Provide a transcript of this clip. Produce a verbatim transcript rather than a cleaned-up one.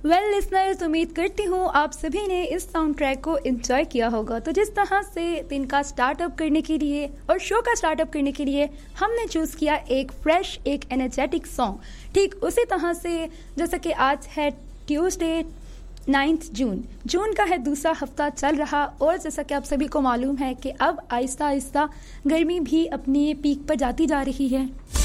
Well listeners, उम्मीद करती हूँ आप सभी ने इस साउंड ट्रैक को एंजॉय किया होगा। तो जिस तरह से दिन का स्टार्टअप करने के लिए और शो का स्टार्टअप करने के लिए हमने चूज़ किया एक फ्रेश, एक एनर्जेटिक सॉन्ग, ठीक उसी तरह से जैसा कि आज है ट्यूसडे नाइन्थ जून जून का है दूसरा हफ्ता चल रहा, और जैसा कि आप सभी को मालूम है कि अब आहिस्ता आहिस्ता गर्मी भी अपनी पीक पर जाती जा रही है।